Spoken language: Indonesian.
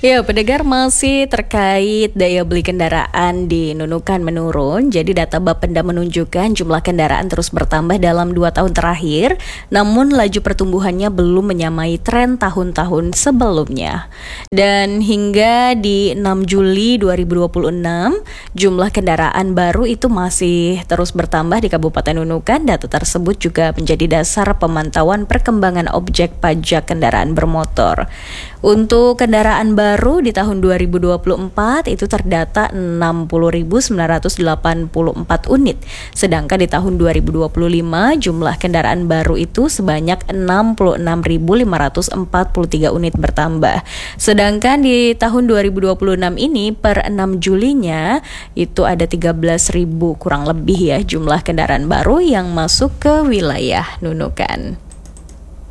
Ya, pendengar, masih terkait daya beli kendaraan di Nunukan menurun. Jadi data Bapenda menunjukkan jumlah kendaraan terus bertambah dalam 2 tahun terakhir, namun laju pertumbuhannya belum menyamai tren tahun-tahun sebelumnya. Dan hingga di 6 Juli 2026, jumlah kendaraan baru itu masih terus bertambah di Kabupaten Nunukan. Data tersebut juga menjadi dasar pemantauan perkembangan objek pajak kendaraan bermotor. Untuk kendaraan baru di tahun 2024 itu terdata 60.984 unit. Sedangkan di tahun 2025 jumlah kendaraan baru itu sebanyak 66.543 unit bertambah. Sedangkan di tahun 2026 ini per 6 Julinya itu ada 13.000 kurang lebih ya jumlah kendaraan baru yang masuk ke wilayah Nunukan.